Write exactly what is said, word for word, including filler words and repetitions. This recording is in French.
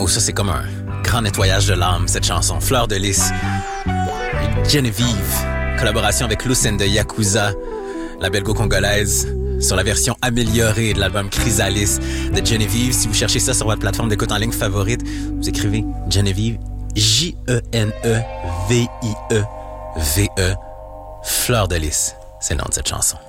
Oh, ça, c'est comme un grand nettoyage de l'âme, cette chanson. Fleur de lys. Et Genevieve, collaboration avec Lucen de Yakuza, la belgo-congolaise, sur la version améliorée de l'album Chrysalis de Genevieve. Si vous cherchez ça sur votre plateforme d'écoute en ligne favorite, vous écrivez Genevieve, J E N E V I E V E, Fleur de lys. C'est le nom de cette chanson.